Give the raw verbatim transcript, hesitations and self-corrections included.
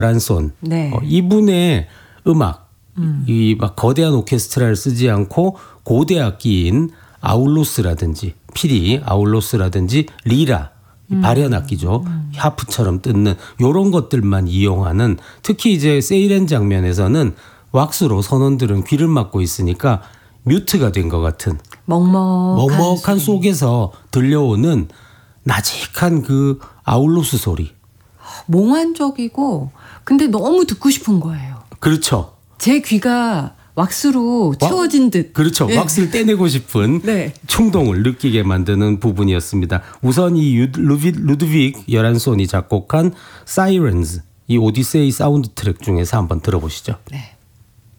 란손. 네. 어, 이분의 음악, 음. 이 막 거대한 오케스트라를 쓰지 않고 고대 악기인 아울로스라든지 피리, 아울로스라든지 리라, 음. 발현 악기죠. 음. 하프처럼 뜯는 이런 것들만 이용하는, 특히 이제 세이렌 장면에서는 왁스로 선원들은 귀를 막고 있으니까 뮤트가 된 것 같은 먹먹한, 먹먹한 속에서 들려오는 나직한 그 아울로스 소리. 몽환적이고 근데 너무 듣고 싶은 거예요. 그렇죠. 제 귀가 왁스로 채워진 듯. 그렇죠. 네. 왁스를 떼내고 싶은 네. 충동을 느끼게 만드는 부분이었습니다. 우선 이 루비, 루드빅 열한손이 작곡한 사이렌즈, 이 오디세이 사운드 트랙 중에서 한번 들어보시죠. 네.